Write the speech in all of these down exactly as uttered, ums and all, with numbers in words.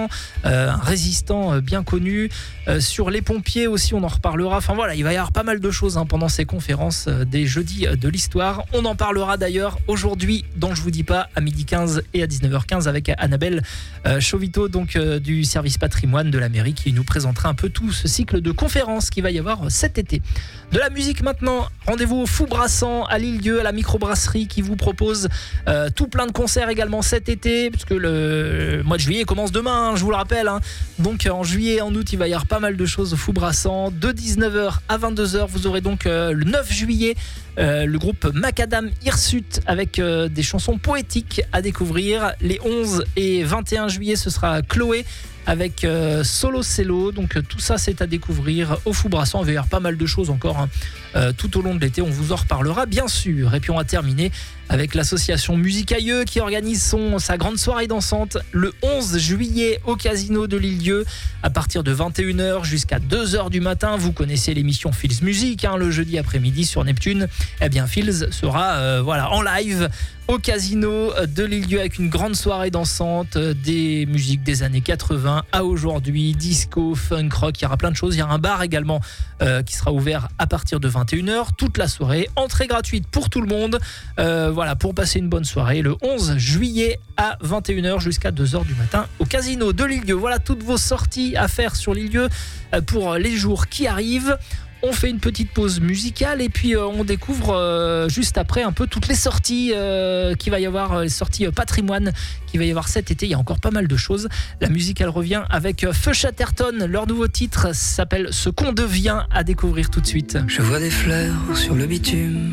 Clément, euh, un résistant euh, bien connu. Euh, sur les pompiers aussi, on en reparlera. Enfin voilà, il va y avoir pas mal de choses hein, pendant ces conférences euh, des jeudis de l'histoire. On en parlera d'ailleurs aujourd'hui, dont je vous dis pas, à midi quinze et à dix-neuf heures quinze avec Annabelle euh, Chauvito, donc euh, du service patrimoine de la mairie, qui nous présentera un peu tout ce cycle de conférences qu'il va y avoir cet été. De la musique maintenant, rendez-vous au Fou Brassant à l'Île-Dieu, à la microbrasserie qui vous propose euh, tout plein de concerts également cet été, puisque le, le mois de juillet commence demain, hein, je vous le rappelle. Hein. Donc en juillet et en août, il va y avoir pas mal de choses au Fou Brassant. De dix-neuf heures à vingt-deux heures, vous aurez donc euh, le neuf juillet euh, le groupe Macadam Hirsute avec euh, des chansons poétiques à découvrir. Les onze et vingt et un juillet, ce sera Chloé avec euh, Solo Cello. Donc euh, tout ça, c'est à découvrir au Fou Brassant. Il va y avoir pas mal de choses encore hein, euh, tout au long de l'été. On vous en reparlera bien sûr. Et puis on va terminer avec l'association Musicailleux qui organise son, sa grande soirée dansante le onze juillet au Casino de l'Île-Dieu à partir de vingt et une heures jusqu'à deux heures du matin. Vous connaissez l'émission Feels Music hein, le jeudi après-midi sur Neptune. Eh bien Feels sera euh, voilà, en live au Casino de l'Île-Dieu avec une grande soirée dansante, des musiques des années quatre-vingts à aujourd'hui, disco, funk, rock, il y aura plein de choses. Il y a un bar également euh, qui sera ouvert à partir de vingt et une heures toute la soirée, entrée gratuite pour tout le monde. Euh, voilà, pour passer une bonne soirée le onze juillet à vingt et une heures jusqu'à deux heures du matin au Casino de l'Île-Dieu. Voilà toutes vos sorties à faire sur l'Île-Dieu pour les jours qui arrivent. On fait une petite pause musicale et puis euh, on découvre euh, juste après un peu toutes les sorties euh, qu'il va y avoir, les sorties euh, patrimoine qu'il va y avoir cet été. Il y a encore pas mal de choses. La musique, elle revient avec euh, Feu Chatterton. Leur nouveau titre s'appelle Ce qu'on devient, à découvrir tout de suite. Je vois des fleurs sur le bitume.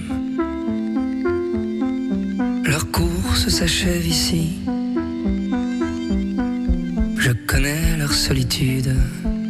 Leur course s'achève ici. Je connais leur solitude.